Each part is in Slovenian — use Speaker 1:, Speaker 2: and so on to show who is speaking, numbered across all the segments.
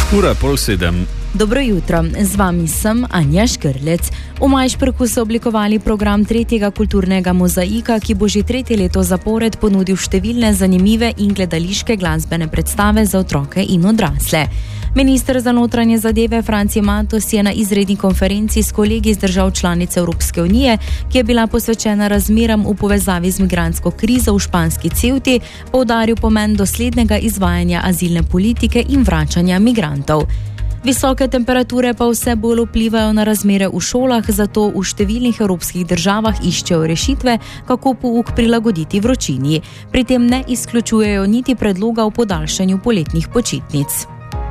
Speaker 1: Ura 6:30.
Speaker 2: Dobro jutro, z vami sem Anja Škrlec. V Majšperku so oblikovali program tretjega kulturnega mozaika, ki bo že tretje leto zapored ponudil številne zanimive in gledališke glasbene predstave za otroke in odrasle. Minister za notranje zadeve Franci Matos je na izredni konferenci s kolegi iz držav članic Evropske unije, ki je bila posvečena razmeram v povezavi z migrantsko krizo v španski Ceuti, poudaril pomen doslednega izvajanja azilne politike in vračanja migrantov. Visoke temperature pa vse bolj vplivajo na razmere v šolah, zato v številnih evropskih državah iščejo rešitve, kako pouk prilagoditi vročini. Pri tem ne izključujejo niti predloga o podaljšanju poletnih počitnic.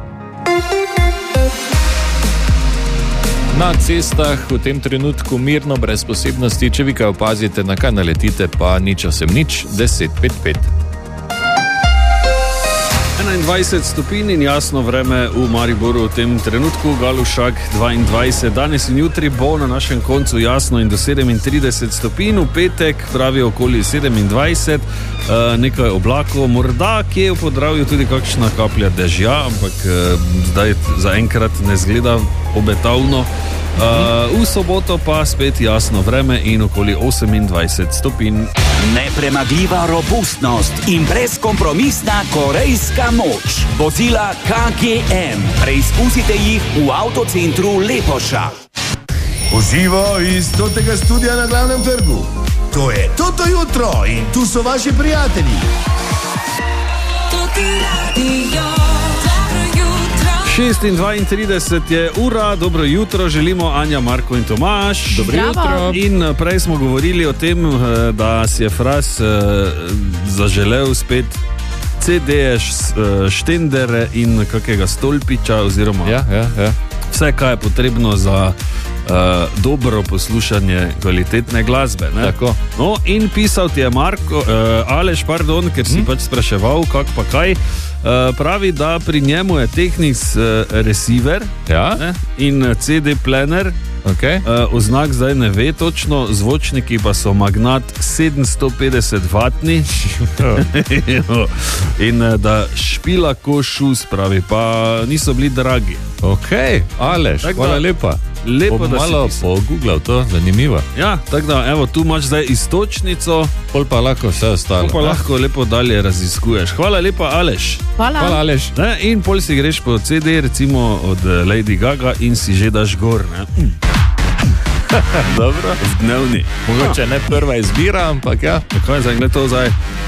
Speaker 3: Na cestah v tem trenutku mirno, brez posebnosti, če vi kaj opazite, na kaj naletite, pa nič osem nič, 10:55.
Speaker 1: 21 stopinj in jasno vreme v Mariboru v tem trenutku, Galušak 22. Danes in jutri bo na našem koncu jasno in do 37 stopinj, v petek pravi okoli 27, nekaj oblakov, morda kje v Podravju tudi kakšna kaplja dežja, ampak zdaj zaenkrat ne zgleda obetavno. V soboto pa spet jasno vreme in okoli 28 stopinj.
Speaker 4: Nepremagljiva robustnost in brezkompromisna korejska moč. Vozila KGM. Preizkusite jih v avtocentru Lepoša.
Speaker 5: Uživo iz Totega studia na Glavnem trgu. To je Toto jutro in tu so vaši prijatelji.
Speaker 6: Toti radio.
Speaker 1: 6:32 je ura, dobro jutro, želimo Anja, Marko in Tomaž.
Speaker 3: Dobro jutro.
Speaker 1: In prej smo govorili o tem, da si je Fras zaželel spet CD-je, štendere in kakega stolpiča oziroma vse, kaj je potrebno za dobro poslušanje kvalitetne glasbe. Ne?
Speaker 3: Tako.
Speaker 1: No, in pisal ti je Aleš, ker si pač spraševal, kak pa kaj. Pravi, da pri njemu je Technics receiver in CD player.
Speaker 3: Okay.
Speaker 1: Oznak zdaj ne ve točno, zvočniki pa so Magnat 750 vatni in da špila ko šus, pravi, pa niso bili dragi.
Speaker 3: Ok, Aleš, hvala lepa.
Speaker 1: Lepo, da
Speaker 3: malo pogooglal to, zanimivo.
Speaker 1: Ja, tako da, evo, tu imaš zdaj istočnico.
Speaker 3: Pol pa lahko vse ostalo.
Speaker 1: Pol pa lahko lepo dalje raziskuješ. Hvala lepa, Aleš.
Speaker 2: Hvala
Speaker 3: Aleš.
Speaker 1: Ne? In pol si greš po CD, recimo od Lady Gaga in si že daš gor, ne?
Speaker 3: Dobro.
Speaker 1: V dnevni.
Speaker 3: Mogoče ne prva izbira, ampak ja.
Speaker 1: Kaj zdaj, gled to zdaj.